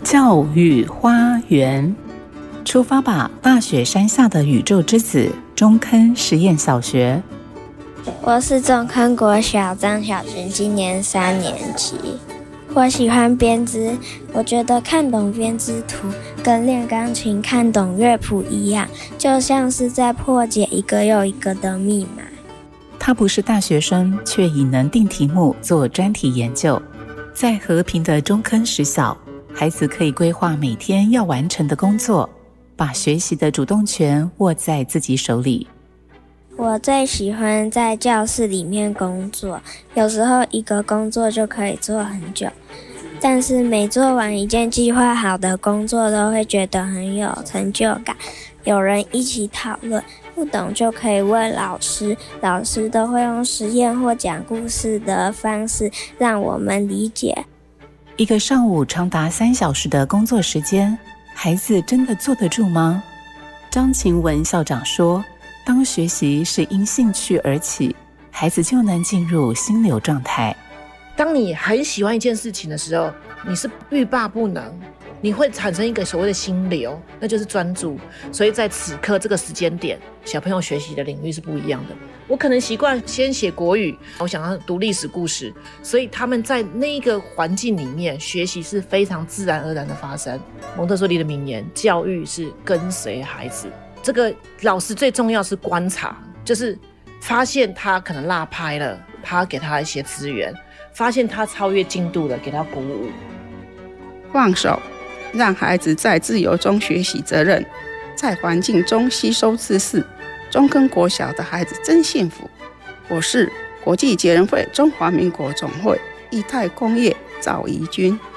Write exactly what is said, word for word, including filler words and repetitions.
教育花园，出发吧，大雪山下的宇宙之子中坑实验小学。 我是中坑国小张小群，今年三年级。我喜欢编织，我觉得看懂编织图跟练钢琴看懂乐谱一样，就像是在破解一个又一个的密码。 他不是大学生，却已能定题目做专题研究。在和平的中坑实小，孩子可以规划每天要完成的工作，把学习的主动权握在自己手里。 我最喜欢在教室里面工作，有时候一个工作就可以做很久，但是每做完一件计划好的工作都会觉得很有成就感。有人一起讨论，不懂就可以问老师，老师都会用实验或讲故事的方式让我们理解。 一个上午长达三小时的工作时间，孩子真的坐得住吗？张晴雯校长说，当学习是因兴趣而起，孩子就能进入心流状态。 当你很喜欢一件事情的时候，你是欲罢不能，你会产生一个所谓的心流，那就是专注。所以在此刻这个时间点，小朋友学习的领域是不一样的。我可能习惯先写国语，我想要读历史故事，所以他们在那个环境里面学习是非常自然而然的发生。蒙特梭利的名言，教育是跟随孩子，这个老师最重要是观察，就是发现他可能落拍了，他给他一些资源，发现他超越进度了，给他鼓舞。 放手，让孩子在自由中学习责任，在环境中吸收知识。中坑国小的孩子真幸福。我是国际杰人会中华民国总会液态工业赵怡君。